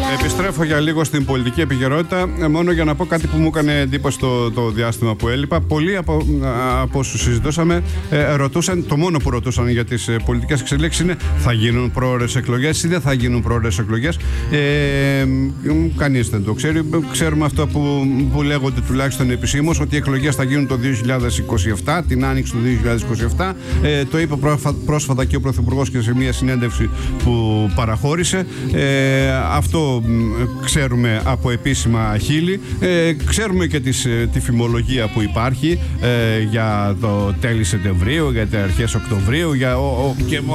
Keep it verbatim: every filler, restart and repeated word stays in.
Επιστρέφω για λίγο στην πολιτική επικαιρότητα, μόνο για να πω κάτι που μου έκανε εντύπωση το, το διάστημα που έλειπα. Πολλοί από, από όσους συζητούσαμε ε, ρωτούσαν, το μόνο που ρωτούσαν για τις ε, πολιτικές εξελίξεις είναι θα γίνουν πρόορες εκλογές ή δεν θα γίνουν πρόορες εκλογές. Ε, κανείς δεν το ξέρει. Ξέρουμε αυτό που, που λέγονται τουλάχιστον επισήμως, ότι οι εκλογές θα γίνουν το δύο χιλιάδες είκοσι επτά, την άνοιξη του δύο χιλιάδες είκοσι επτά. Ε, το είπε πρόσφατα και ο Πρωθυπουργός και σε μια συνέντευξη που παραχώρησε. Ε, αυτό ξέρουμε από επίσημα χείλη. Ε, ξέρουμε και τις, τη φημολογία που υπάρχει ε, για το τέλη Σεπτεμβρίου, για τα αρχές Οκτωβρίου, για, ο, ο, και